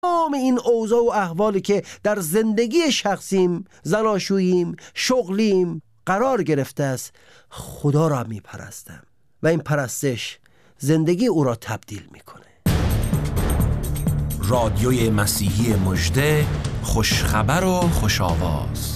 تمام این اوضاع و احوالی که در زندگی شخصیم، زناشوییم، شغلیم قرار گرفته است، خدا را میپرستم و این پرستش زندگی او را تبدیل میکنه. رادیوی مسیحی مژده، خوشخبر و خوش آواز.